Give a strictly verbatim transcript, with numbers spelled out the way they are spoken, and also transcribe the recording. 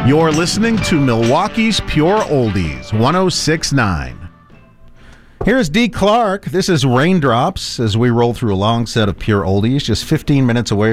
You're listening to Milwaukee's Pure Oldies, one oh six point nine. Here's Dee Clark. This is Raindrops as we roll through a long set of Pure Oldies, just fifteen minutes away